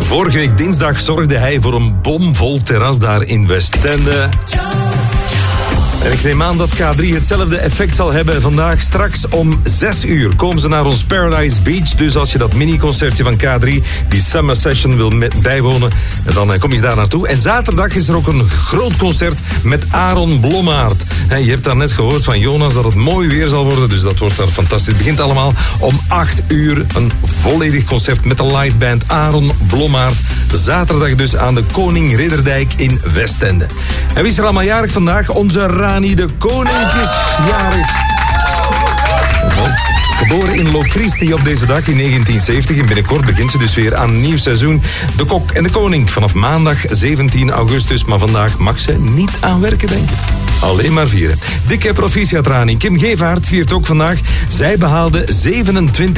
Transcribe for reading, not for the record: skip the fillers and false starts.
Vorige week dinsdag zorgde hij voor een bomvol terras daar in Westende. En ik neem aan dat K3 hetzelfde effect zal hebben vandaag. Straks om 6 uur komen ze naar ons Paradise Beach. Dus als je dat mini-concertje van K3, die Summer Session, wil bijwonen, dan kom je daar naartoe. En zaterdag is er ook een groot concert met Aaron Blommaert. Je hebt daar net gehoord van Jonas dat het mooi weer zal worden. Dus dat wordt daar fantastisch. Het begint allemaal om 8 uur. Een volledig concert met de lightband Aaron Blommaert. Zaterdag dus aan de Koning Ridderdijk in Westende. En wie is er allemaal jarig vandaag? Onze Rani de Koning is jarig. Geboren in Locristi op deze dag in 1970. En binnenkort begint ze dus weer aan een nieuw seizoen. De Kok en de Koning vanaf maandag 17 augustus. Maar vandaag mag ze niet aan werken, denk ik. Alleen maar vieren. Dikke proficiat, Rani. Kim Gevaert viert ook vandaag. Zij behaalde 27